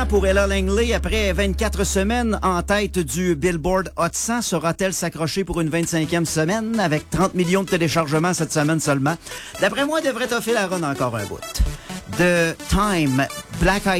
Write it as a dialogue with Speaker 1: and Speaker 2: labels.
Speaker 1: Pour Ella Langley, après 24 semaines en tête du Billboard Hot 100, saura-t-elle s'accrocher pour une 25e semaine avec 30 millions de téléchargements cette semaine seulement? D'après moi, elle devrait toffer la run encore un bout. The Time, Black Eyed